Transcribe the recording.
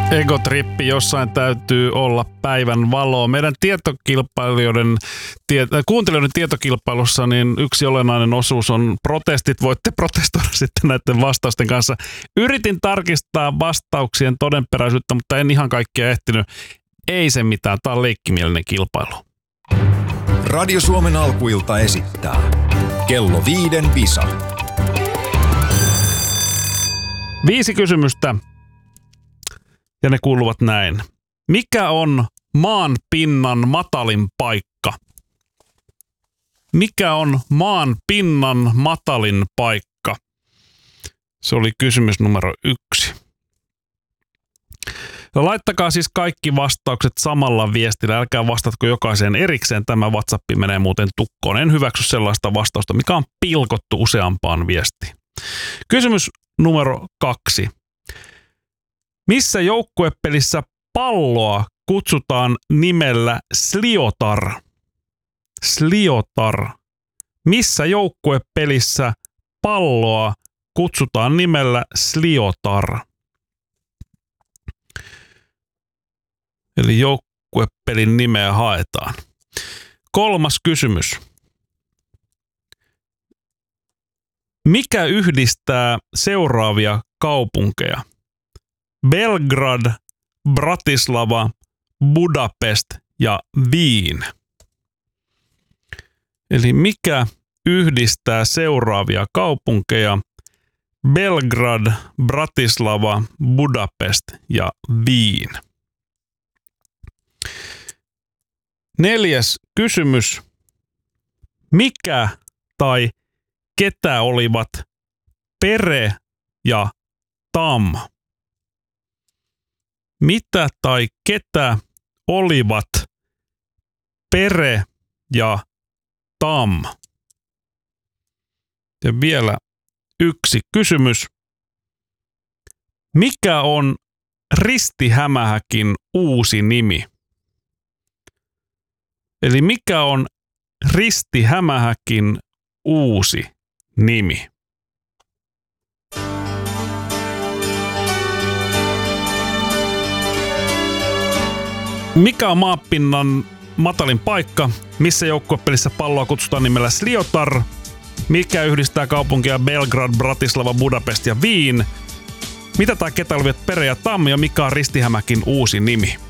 Egotrippi, jossain täytyy olla päivän valoa. Meidän kuuntelijoiden tietokilpailussa niin yksi olennainen osuus on protestit. Voitte protestoida sitten näiden vastausten kanssa. Yritin tarkistaa vastauksien todenperäisyyttä, mutta en ihan kaikkia ehtinyt. Ei se mitään, tämä on leikkimielinen kilpailu. Radio Suomen alkuilta esittää Kello 5 visa. 5 kysymystä. Ja ne kuuluvat näin. Mikä on maan pinnan matalin paikka? Mikä on maan pinnan matalin paikka? Se oli kysymys numero 1. Ja laittakaa siis kaikki vastaukset samalla viestillä. Älkää vastatko jokaiseen erikseen. Tämä WhatsApp menee muuten tukkoon. En hyväksy sellaista vastausta, mikä on pilkottu useampaan viestiin. Kysymys numero 2. Missä joukkuepelissä palloa kutsutaan nimellä sliotar? Sliotar. Missä joukkuepelissä palloa kutsutaan nimellä sliotar? Eli joukkuepelin nimeä haetaan. 3. kysymys. Mikä yhdistää seuraavia kaupunkeja? Belgrad, Bratislava, Budapest ja Wien. Eli mikä yhdistää seuraavia kaupunkeja? Belgrad, Bratislava, Budapest ja Wien. 4. kysymys. Mikä tai ketä olivat Pere ja Tam? Mitä tai ketä olivat Pere ja Tam? Ja vielä 1 kysymys. Mikä on Ristihämähäkin uusi nimi? Eli mikä on Ristihämähäkin uusi nimi? Mikä on maapinnan matalin paikka? Missä joukkuepelissä palloa kutsutaan nimellä sliotar? Mikä yhdistää kaupunkia Belgrad, Bratislava, Budapest ja Wien? Mitä tai ketä olivat Pere ja Tam ja mikä on Ristihämäkin uusi nimi?